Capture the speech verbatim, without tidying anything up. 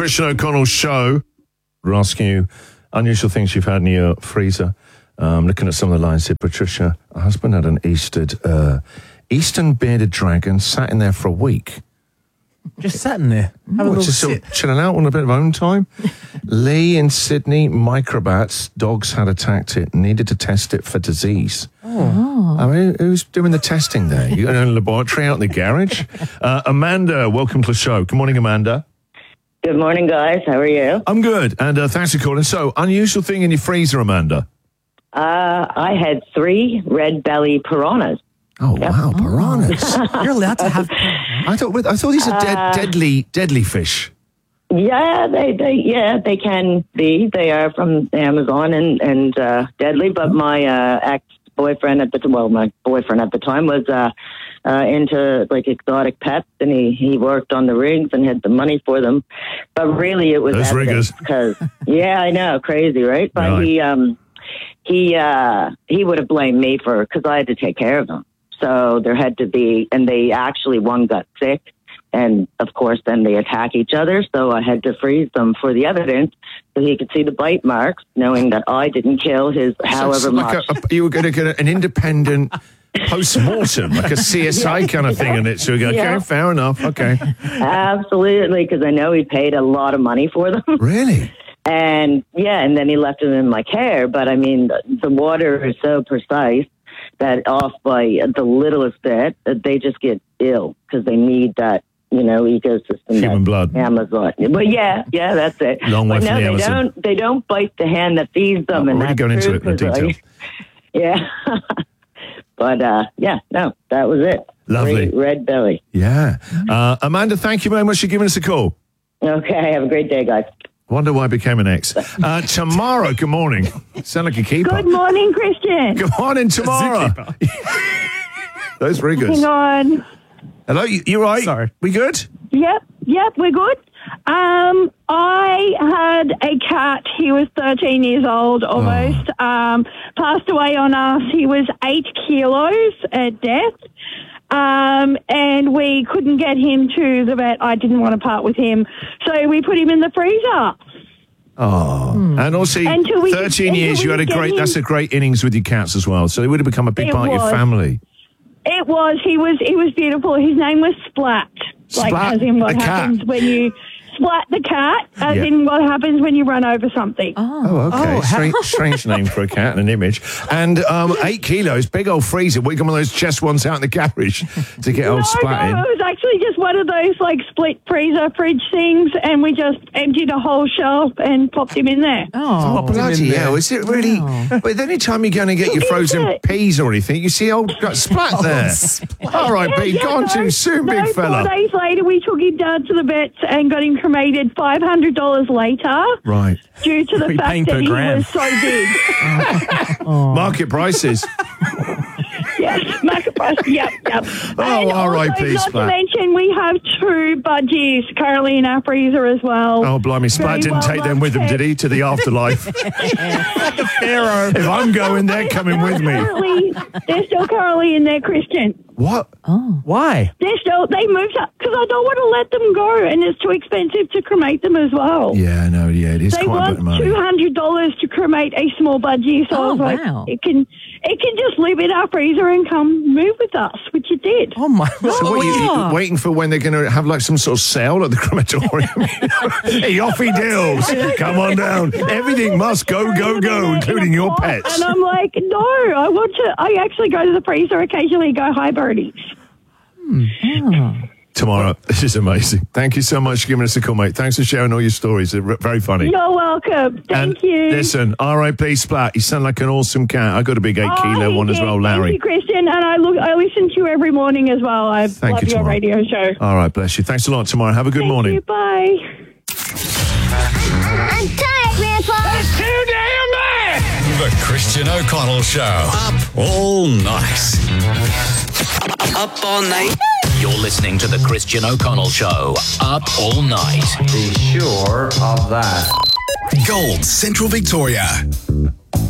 Christian O'Connell Show. We're asking you unusual things you've had in your freezer. Um, looking at some of the lines here. Patricia, her husband had an Eastered, uh, Eastern bearded dragon, sat in there for a week. Just sat in there. Have a What, little just sort sit. of chilling out on a bit of home time. Lee in Sydney, microbats, dogs had attacked it, needed to test it for disease. Oh. I mean, who's doing the testing there? You got a laboratory out in the garage? Uh, Amanda, welcome to the show. Good morning, Amanda. Good morning, guys. How are you? I'm good, and uh, thanks for calling. So, unusual thing in your freezer, Amanda? Uh, I had three red belly piranhas. Oh, yep. Wow, piranhas. You're allowed to have... I thought I thought these are dead, Uh, deadly deadly fish. Yeah, they, they yeah they can be. They are from Amazon and and uh, deadly. But my uh, ex boyfriend at the well, my boyfriend at the time was uh, uh, into like exotic pets, and he, he worked on the rigs and had the money for them. But really, it was Those riggers. because yeah, I know, crazy, right? But Right. he um he uh, he would have blamed me for because I had to take care of them. So there had to be, and they actually, one got sick, and of course then they attack each other. So I had to freeze them for the evidence so he could see the bite marks, knowing that I didn't kill his So however it's like much. a, a, you were going to get an independent post-mortem, like a C S I kind of thing in it. So you go, okay, Yeah. fair enough, okay. Absolutely, because I know he paid a lot of money for them. Really? And yeah, and then he left them in my care. But I mean, the, the water is so precise that off by the littlest bit, that they just get ill because they need that, you know, ecosystem. Human that blood. Amazon. But yeah, yeah, that's it. Long way but from no, the they Amazon. don't. They don't bite the hand that feeds them. Oh, and we're really that's going into true, it in the 'cause I- details. yeah. But uh, yeah, no, that was it. Lovely. Great red belly. Yeah. Uh, Amanda, thank you very much for giving us a call. Okay, have a great day, guys. Wonder why I became an ex. Uh, Tamara, good morning. Sound like a keeper. Good morning, Christian. Good morning, Tamara. Those riggers. Hang on. Hello, you, you right? Sorry. We good? Yep, yep, we're good. Um, I had a cat. He was thirteen years old almost. Oh. Um, passed away on us. He was eight kilos at death. Um, and we couldn't get him to the vet. I didn't want to part with him. So we put him in the freezer. Oh. And also, Until we- thirteen years, until you had we a get great, him- that's a great innings with your cats as well. So they would have become a big It part of your was. family. It was, he was, he was beautiful. His name was Splat. Like, Splat, as in what the cat. happens when you splat the cat, as Yeah. in what happens when you run over something. Oh, okay. Oh, strange, strange name for a cat and an image. And um, eight kilos, big old freezer. We got one of those chest ones out in the garage to get old No, splat in. no, it was actually just one of those like split freezer fridge things, and we just emptied a whole shelf and popped him in there. Oh, Oh, bloody in there. hell. Is it really? But any time you're going to get your Is frozen it? peas or anything, you see old got splat there. All right, Yeah, Pete, yeah, go on no, too soon, no, big fella. Four days later, we took him down to the vets and got him cremated five hundred dollars later Right. due to the You're paying fact per that he gram. was so big. Market prices. Yes, market price. Yep, yep. Oh, And all right, also, please, Not Splat. to mention, we have two budgies currently in our freezer as well. Oh, blimey. Splat Very didn't well take them with him, did he, to the afterlife? Pharaoh. If I'm going, they're coming with me. Currently, they're still currently in there, Christian. What? Why? They're still, they moved up because I don't want to let them go, and it's too expensive to cremate them as well. Yeah, no, yeah, it is They quite a bit of want money. two hundred dollars to cremate a small budgie, so I Oh, was like, wow. it can, it can just live in our freezer and come move with us, which it did. Oh, my So what, you, yeah. you waiting for when they're going to have like some sort of sale at the crematorium? Hey, off he deals. Come on down. Everything must go, go, go, In a including your pot, pets. And I'm like, no, I want to, I actually go to the freezer occasionally and go, hi, birdies. Tomorrow. This is amazing. Thank you so much for giving us a call, mate. Thanks for sharing all your stories. They're very funny. You're welcome. Thank and you. Listen, R I P Splat. You sound like an awesome cat. I got a big eight Oh, kilo he one as did. well, Thank Larry. you, Christian. And I look, I listen to you every morning as well. I Thank love you, your tomorrow. radio show. All right, bless you. Thanks a lot, tomorrow. Have a good Thank morning. you. Bye. I'm tired, Grandpa. Too damn bad! The Christian O'Connell Show. Up all night. Up all night. You're listening to The Christian O'Connell Show, up all night. Be sure of that. Gold Central Victoria.